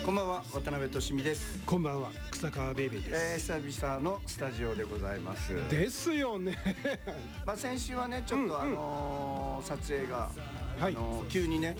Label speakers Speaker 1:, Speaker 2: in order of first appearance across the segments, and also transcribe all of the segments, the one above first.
Speaker 1: こんばんは、渡辺俊美です。
Speaker 2: こんばんは、草川ベイベーです。
Speaker 1: 久々のスタジオでございます。
Speaker 2: ですよね。
Speaker 1: 先週はね、ちょっと撮影が、
Speaker 2: はい、
Speaker 1: 急にね、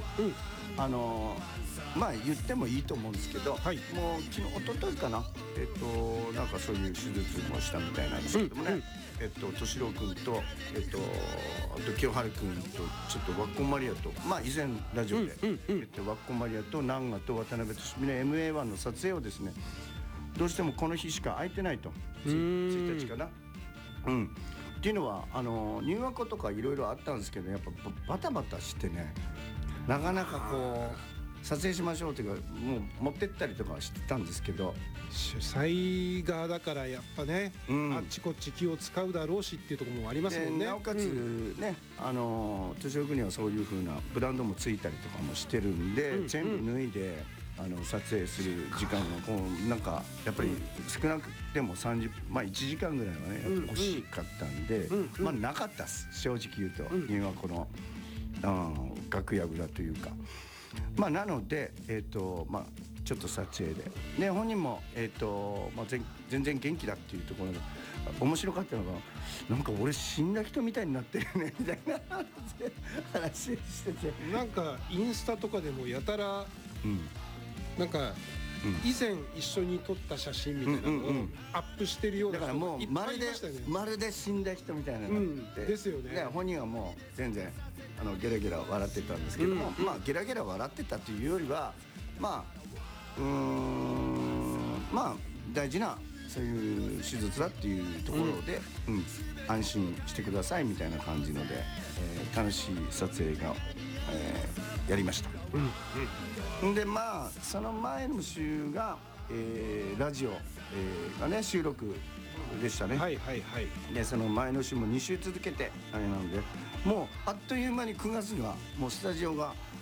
Speaker 1: 言ってもいいと思うんですけど、はい、もう昨日、一昨日かな、なんかそういう手術もしたみたいなんですけどもね、敏郎君と、あと清春君とちょっとワッコンマリアと、以前ラジオで、ワッコンマリアとナンガと渡辺俊美の MA1 の撮影をですね、どうしてもこの日しか空いてないと、1日かな。っていうのは入学とかいろいろあったんですけど、やっぱバタバタしてね、なかなかこう撮影しましょうというか、もう持ってったりとかはしてたんですけど、
Speaker 2: 主催側だからやっぱね、あっちこっち気を使うだろうしっていうところもありますもんね。
Speaker 1: なおかつね、敏郎君にはそういう風なブランドもついたりとかもしてるんで、全部脱いで撮影する時間がこうなんかやっぱり少なくても1時間ぐらいはねやっぱ欲しかったんで、なかったっす、正直言うと、入学の楽屋裏というか。なので、ちょっと撮影で、ね、本人も、全然元気だっていうところで面白かったのが、なんか俺死んだ人みたいになってるねみたいな話してて、
Speaker 2: なんかインスタとかでもやたら、なんか以前一緒に撮った写真みたいなのをアップしてるような人がいっぱいいましたね。
Speaker 1: まるで死んだ人みたいなのって、
Speaker 2: ですよね。
Speaker 1: 本人はもう全然ゲラゲラ笑ってたんですけども、ゲラゲラ笑ってたというよりは大事なそういう手術だっていうところで、安心してくださいみたいな感じので、楽しい撮影が、やりました。でその前の週が、ラジオ、がね収録でしたね。でその前の週も2週続けてあれなので、もうあっという間に9月がもうスタジオが